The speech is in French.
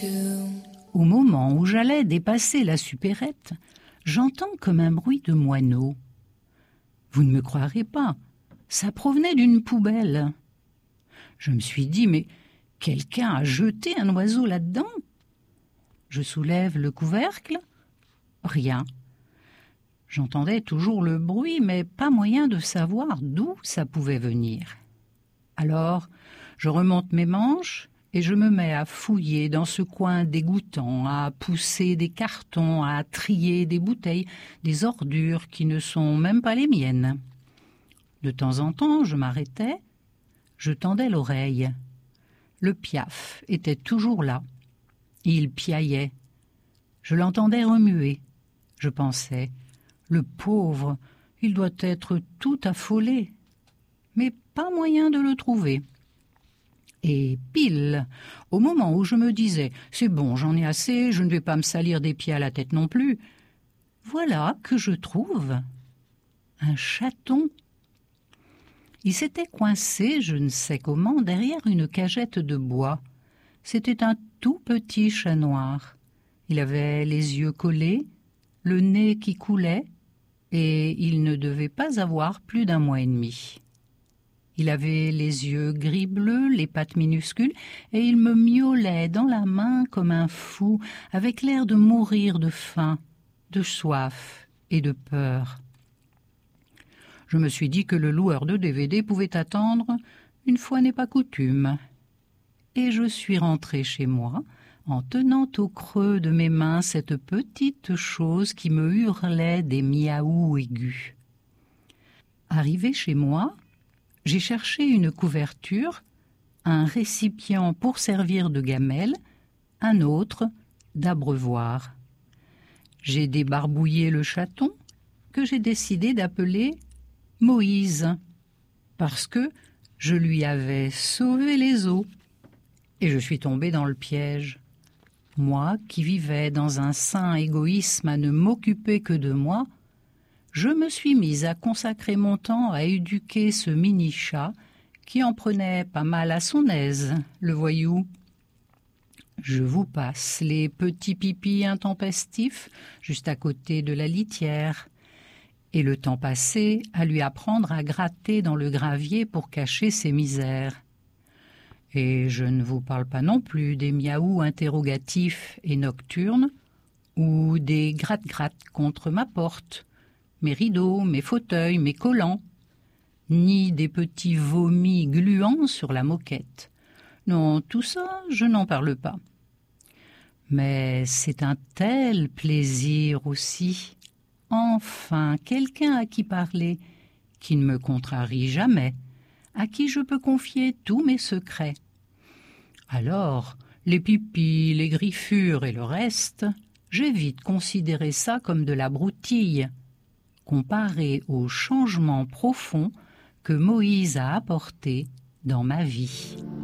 Au moment où j'allais dépasser la supérette, j'entends comme un bruit de moineaux. Vous ne me croirez pas, ça provenait d'une poubelle. Je me suis dit, mais quelqu'un a jeté un oiseau là-dedans? Je soulève le couvercle, rien. J'entendais toujours le bruit, mais pas moyen de savoir d'où ça pouvait venir. Alors, je remonte mes manches et je me mets à fouiller dans ce coin dégoûtant, à pousser des cartons, à trier des bouteilles, des ordures qui ne sont même pas les miennes. De temps en temps, je m'arrêtais, je tendais l'oreille. Le piaf était toujours là. Il piaillait. Je l'entendais remuer. Je pensais, le pauvre, il doit être tout affolé. Mais pas moyen de le trouver. Et pile, au moment où je me disais « C'est bon, j'en ai assez, je ne vais pas me salir des pieds à la tête non plus », voilà que je trouve un chaton. Il s'était coincé, je ne sais comment, derrière une cagette de bois. C'était un tout petit chat noir. Il avait les yeux collés, le nez qui coulait, et il ne devait pas avoir plus d'1 mois et demi. Il avait les yeux gris-bleu, les pattes minuscules, et il me miaulait dans la main comme un fou, avec l'air de mourir de faim, de soif et de peur. Je me suis dit que le loueur de DVD pouvait attendre, une fois n'est pas coutume. Et je suis rentrée chez moi, en tenant au creux de mes mains cette petite chose qui me hurlait des miaous aigus. Arrivée chez moi, j'ai cherché une couverture, un récipient pour servir de gamelle, un autre d'abreuvoir. J'ai débarbouillé le chaton, que j'ai décidé d'appeler Moïse, parce que je lui avais sauvé les os. Et je suis tombée dans le piège. Moi, qui vivais dans un saint égoïsme à ne m'occuper que de moi, je me suis mise à consacrer mon temps à éduquer ce mini-chat qui en prenait pas mal à son aise, le voyou. Je vous passe les petits pipis intempestifs juste à côté de la litière, et le temps passé à lui apprendre à gratter dans le gravier pour cacher ses misères. Et je ne vous parle pas non plus des miaous interrogatifs et nocturnes, ou des gratte-gratte contre ma porte, mes rideaux, mes fauteuils, mes collants, ni des petits vomis gluants sur la moquette. Non, tout ça, je n'en parle pas. Mais c'est un tel plaisir aussi. Enfin, quelqu'un à qui parler, qui ne me contrarie jamais, à qui je peux confier tous mes secrets. Alors, les pipis, les griffures et le reste, j'ai vite considéré ça comme de la broutille, comparé au changement profond que Moïse a apporté dans ma vie.